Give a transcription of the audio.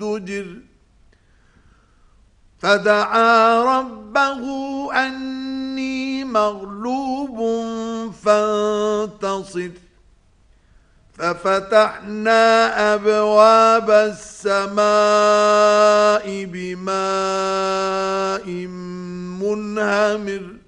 فازدجر فدعا ربه أني مغلوب فانتصر ففتحنا أبواب السماء بماء منهمر